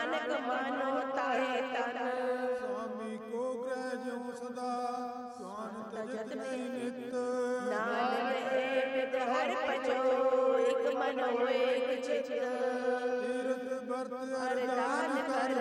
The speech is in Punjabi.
ਨਾਨਕ ਮਾਨੋ ਤਾਹੇ ਤਨ। स्वामी को ग्रह जो सदा स्वान तजत में नित। ਨਾਨਕ ਏਕ ਹਰਿ ਭਜੋ ਇਕ ਮਨ ਹੋਏ ਇਕ ਚਿਤ। तीर्थ बरत ਅਰਦਾਨ ਕਰ